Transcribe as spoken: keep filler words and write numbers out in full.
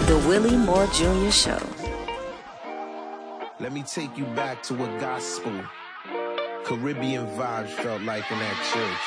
The Willie Moore Junior Show. Let me take you back to what gospel, Caribbean vibes felt like in that church.